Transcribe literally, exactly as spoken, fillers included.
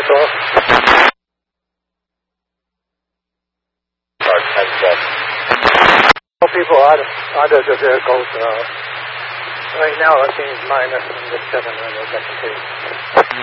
vehicle. All people out of, out of the vehicles. Uh, right now it seems minus seven hundred.